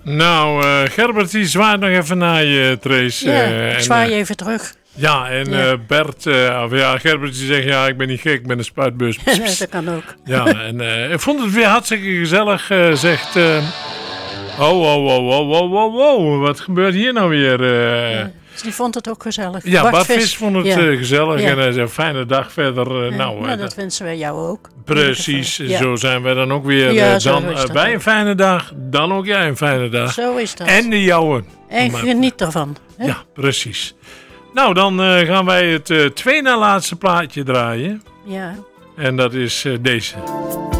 Nou, Gerbert die zwaait nog even naar je, Trace. Ja, ik zwaai even terug. Ja, en Bert, Gerbert die zegt, ja, ik ben niet gek, ik ben een spuitbus. Dat kan ook. Ja, en ik vond het weer hartstikke gezellig, zegt... wat gebeurt hier nou weer? Die vond het ook gezellig. Ja, Bart Vis vond het gezellig en hij zei, fijne dag verder. Dat wensen wij jou ook. Precies, zo zijn wij dan ook weer. Dan wij een fijne dag, dan ook jij een fijne dag. Zo is dat. En de jouwe. En geniet ervan. Hè? Ja, precies. Nou, dan gaan wij het 2 na laatste plaatje draaien. Ja. En dat is deze.